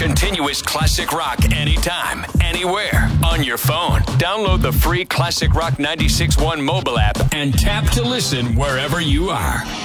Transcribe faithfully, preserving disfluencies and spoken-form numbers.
Continuous classic rock anytime, anywhere, on your phone. Download the free Classic Rock ninety-six point one mobile app and tap to listen wherever you are.